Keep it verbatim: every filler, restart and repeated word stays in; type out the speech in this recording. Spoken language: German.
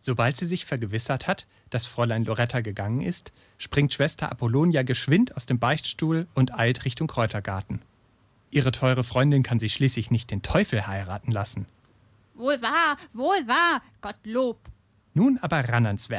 Sobald sie sich vergewissert hat, dass Fräulein Loretta gegangen ist, springt Schwester Apollonia geschwind aus dem Beichtstuhl und eilt Richtung Kräutergarten. Ihre teure Freundin kann sich schließlich nicht den Teufel heiraten lassen. Wohl wahr, wohl wahr, Gottlob. Nun aber ran ans Werk.